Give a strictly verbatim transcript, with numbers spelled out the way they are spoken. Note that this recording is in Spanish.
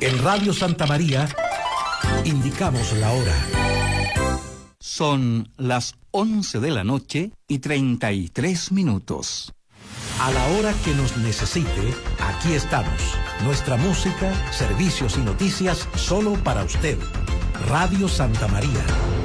En Radio Santa María indicamos la hora. Son las once de la noche y treinta y tres minutos. A la hora que nos necesite, aquí estamos. Nuestra música, servicios y noticias solo para usted. Radio Santa María.